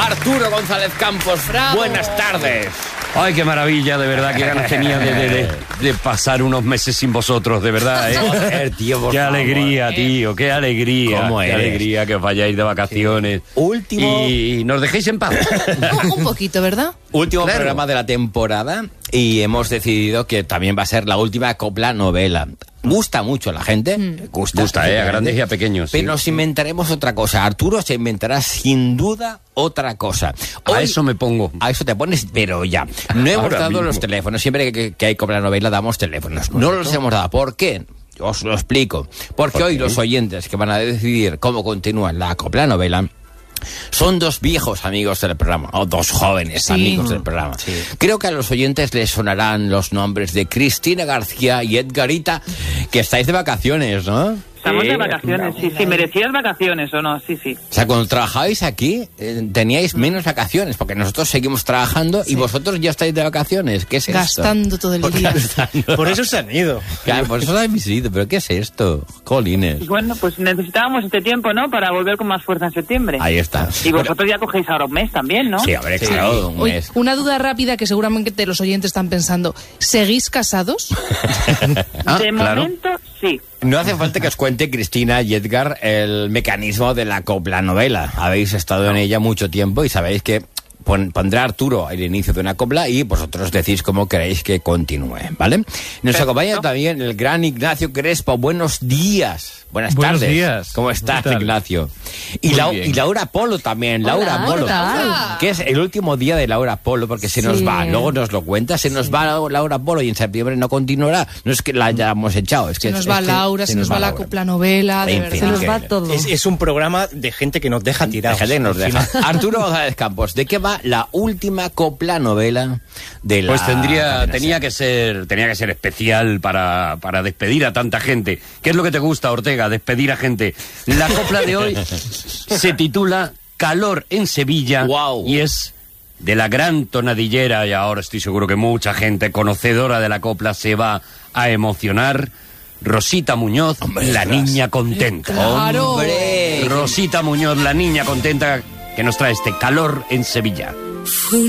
Arturo González Campos. ¡Bravo! Buenas tardes. Ay, qué maravilla, de verdad, qué ganas tenía de pasar unos meses sin vosotros, de verdad, ¿eh? Joder, tío, por qué favor. alegría, tío, qué alegría. ¿Cómo qué eres? alegría que os vayáis de vacaciones. Sí. Último. Y nos dejéis en paz. Un poquito, ¿verdad? Último Claro. programa de la temporada y hemos decidido que también va a ser la última copla novela. Gusta mucho a la gente. Gusta, A grandes y a pequeños. Pero sí. nos inventaremos otra cosa. Arturo se inventará sin duda otra cosa. A eso me pongo. A eso te pones, pero ya. No hemos Ahora dado mismo. los teléfonos. Siempre que hay copla novela damos teléfonos. No los hemos dado. ¿Por qué? Os lo explico. Porque ¿Por hoy qué? los oyentes que van a decidir cómo continúa la copla novela son dos viejos amigos del programa, o dos jóvenes Sí. amigos del programa. Creo que a los oyentes les sonarán los nombres de Cristina García y Edgarita, que estáis de vacaciones, ¿no? Estamos de vacaciones, sí, merecías vacaciones o no, sí. O sea, cuando trabajabais aquí, teníais menos vacaciones, porque nosotros seguimos trabajando y vosotros ya estáis de vacaciones. ¿Qué es esto? Gastando todo el día. Por eso se han ido. Claro, por eso lo habéis ido, pero ¿qué es esto? Jolines. Y bueno, pues necesitábamos este tiempo, ¿no? Para volver con más fuerza en septiembre. Ahí está. Y vosotros ya cogéis ahora un mes también, ¿no? Sí, hombre, claro, un Oye, mes. una duda rápida que seguramente los oyentes están pensando. ¿Seguís casados? De claro. momento, sí. No hace falta que os cuente Cristina y Edgar el mecanismo de la copla novela. Habéis estado en ella mucho tiempo y sabéis que pondrá Arturo el inicio de una copla y vosotros decís cómo queréis que continúe, ¿vale? Nos acompaña también el gran Ignacio Crespo. Buenos días. Buenas Buenos tardes. días. ¿Cómo estás, ¿Qué tal? Ignacio? Y, Muy bien. y Laura Polo también. Hola, Laura Polo. ¿qué tal? Que es el último día de Laura Polo porque se nos Sí. va. Luego nos lo cuenta. Se nos va Laura Polo y en septiembre no continuará. No es que la hayamos echado. Es que Se nos va es que Laura, se nos va la Laura. copla novela, de En verdad. fin, Se nos que- va todo. Es un programa de gente que nos deja tirados. Déjale, nos deja. Arturo González Campos, ¿de qué va la última copla novela de la Pues tenía cadena que ser especial para despedir a tanta gente. ¿Qué es lo que te gusta, Ortega? Despedir a gente. La copla de hoy se titula Calor en Sevilla. Guau. Y es de la gran tonadillera, y ahora estoy seguro que mucha gente conocedora de la copla se va a emocionar. Rosita Muñoz, la niña contenta. Claro. ¡Hombre! Rosita Muñoz, la niña contenta, que nos trae este Calor en Sevilla.